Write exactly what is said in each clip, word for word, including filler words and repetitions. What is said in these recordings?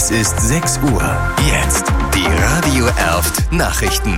Es ist sechs Uhr. Jetzt die Radio Erft Nachrichten.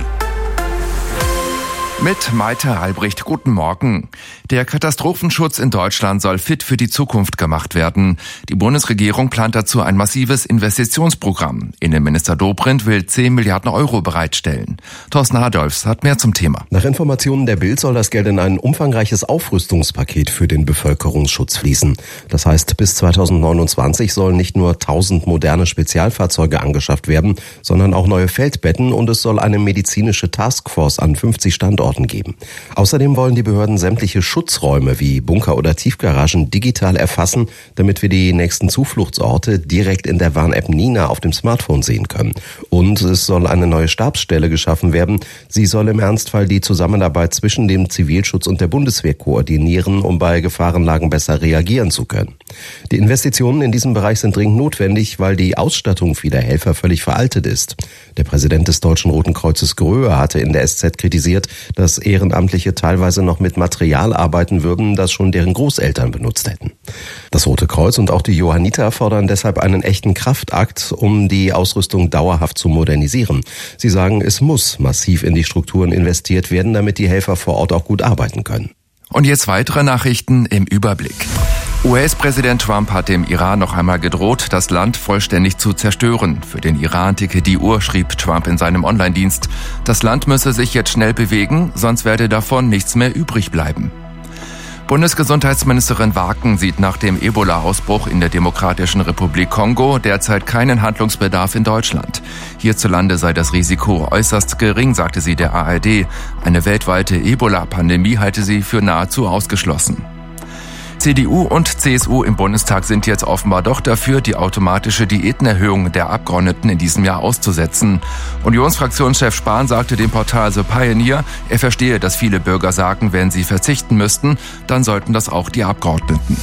Mit Maite Albrecht, guten Morgen. Der Katastrophenschutz in Deutschland soll fit für die Zukunft gemacht werden. Die Bundesregierung plant dazu ein massives Investitionsprogramm. Innenminister Dobrindt will zehn Milliarden Euro bereitstellen. Thorsten Adolfs hat mehr zum Thema. Nach Informationen der Bild soll das Geld in ein umfangreiches Aufrüstungspaket für den Bevölkerungsschutz fließen. Das heißt, bis zweitausendneunundzwanzig sollen nicht nur tausend moderne Spezialfahrzeuge angeschafft werden, sondern auch neue Feldbetten, und es soll eine medizinische Taskforce an fünfzig Standorten geben. Außerdem wollen die Behörden sämtliche Schutzräume wie Bunker oder Tiefgaragen digital erfassen, damit wir die nächsten Zufluchtsorte direkt in der Warn-App Nina auf dem Smartphone sehen können. Und es soll eine neue Stabsstelle geschaffen werden. Sie soll im Ernstfall die Zusammenarbeit zwischen dem Zivilschutz und der Bundeswehr koordinieren, um bei Gefahrenlagen besser reagieren zu können. Die Investitionen in diesem Bereich sind dringend notwendig, weil die Ausstattung vieler Helfer völlig veraltet ist. Der Präsident des Deutschen Roten Kreuzes Gröhe hatte in der S Z kritisiert, dass Ehrenamtliche teilweise noch mit Material arbeiten würden, das schon deren Großeltern benutzt hätten. Das Rote Kreuz und auch die Johanniter fordern deshalb einen echten Kraftakt, um die Ausrüstung dauerhaft zu modernisieren. Sie sagen, es muss massiv in die Strukturen investiert werden, damit die Helfer vor Ort auch gut arbeiten können. Und jetzt weitere Nachrichten im Überblick. U S-Präsident Trump hat dem Iran noch einmal gedroht, das Land vollständig zu zerstören. Für den Iran ticke die Uhr, schrieb Trump in seinem Online-Dienst. Das Land müsse sich jetzt schnell bewegen, sonst werde davon nichts mehr übrig bleiben. Bundesgesundheitsministerin Waken sieht nach dem Ebola-Ausbruch in der Demokratischen Republik Kongo derzeit keinen Handlungsbedarf in Deutschland. Hierzulande sei das Risiko äußerst gering, sagte sie der A R D. Eine weltweite Ebola-Pandemie halte sie für nahezu ausgeschlossen. C D U und C S U im Bundestag sind jetzt offenbar doch dafür, die automatische Diätenerhöhung der Abgeordneten in diesem Jahr auszusetzen. Unionsfraktionschef Spahn sagte dem Portal The Pioneer, er verstehe, dass viele Bürger sagen, wenn sie verzichten müssten, dann sollten das auch die Abgeordneten.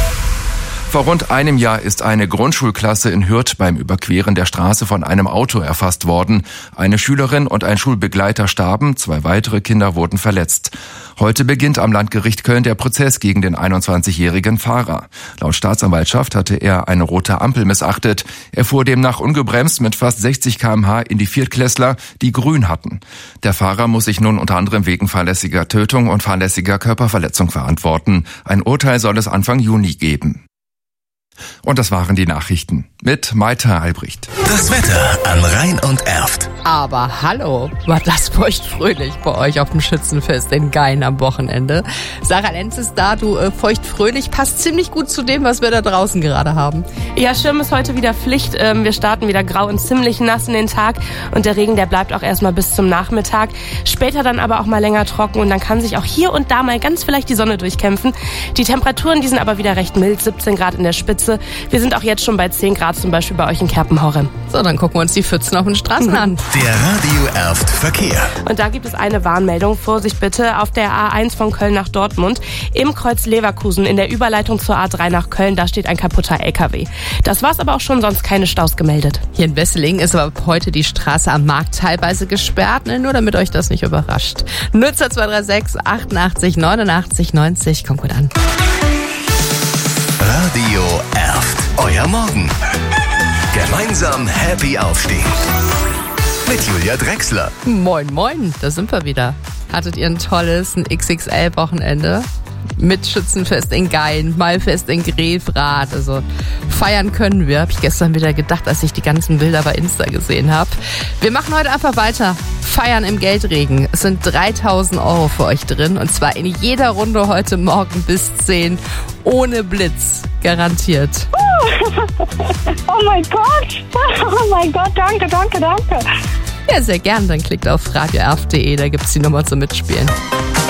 Vor rund einem Jahr ist eine Grundschulklasse in Hürth beim Überqueren der Straße von einem Auto erfasst worden. Eine Schülerin und ein Schulbegleiter starben, zwei weitere Kinder wurden verletzt. Heute beginnt am Landgericht Köln der Prozess gegen den einundzwanzigjährigen Fahrer. Laut Staatsanwaltschaft hatte er eine rote Ampel missachtet. Er fuhr demnach ungebremst mit fast sechzig Kilometer pro Stunde in die Viertklässler, die grün hatten. Der Fahrer muss sich nun unter anderem wegen fahrlässiger Tötung und fahrlässiger Körperverletzung verantworten. Ein Urteil soll es Anfang Juni geben. Und das waren die Nachrichten mit Maite Albrecht. Das Wetter an Rhein und Erft. Aber hallo, war das feuchtfröhlich bei euch auf dem Schützenfest in Gain am Wochenende. Sarah Lenz ist da, du äh, feuchtfröhlich, passt ziemlich gut zu dem, was wir da draußen gerade haben. Ja, Schirm ist heute wieder Pflicht. Ähm, wir starten wieder grau und ziemlich nass in den Tag und der Regen, der bleibt auch erstmal bis zum Nachmittag. Später dann aber auch mal länger trocken und dann kann sich auch hier und da mal ganz vielleicht die Sonne durchkämpfen. Die Temperaturen, die sind aber wieder recht mild, siebzehn Grad in der Spitze. Wir sind auch jetzt schon bei zehn Grad zum Beispiel bei euch in Kerpenhorem. So, dann gucken wir uns die Pfützen auf den Straßen an. Der Radio Erft Verkehr. Und da gibt es eine Warnmeldung. Vorsicht bitte auf der A eins von Köln nach Dortmund. Im Kreuz Leverkusen in der Überleitung zur A drei nach Köln, da steht ein kaputter L K W. Das war's aber auch schon, sonst keine Staus gemeldet. Hier in Wesseling ist aber heute die Straße am Markt teilweise gesperrt, ne? Nur damit euch das nicht überrascht. Nutzer zwei drei sechs achtundachtzig neunundachtzig neunzig, kommt gut an. Radio Erft, euer Morgen. Gemeinsam happy aufstehen. Mit Julia Drechsler. Moin, moin, da sind wir wieder. Hattet ihr ein tolles, ein X X L-Wochenende? Mit Schützenfest in Gain, Maifest in Grefrath. Also feiern können wir, habe ich gestern wieder gedacht, als ich die ganzen Bilder bei Insta gesehen habe. Wir machen heute einfach weiter. Feiern im Geldregen. Es sind dreitausend Euro für euch drin und zwar in jeder Runde heute Morgen bis zehn. Ohne Blitz. Garantiert. Oh mein Gott. Oh mein Gott, danke, danke, danke. Ja, sehr gern. Dann klickt auf radio erf punkt de, da gibt's die Nummer zum Mitspielen.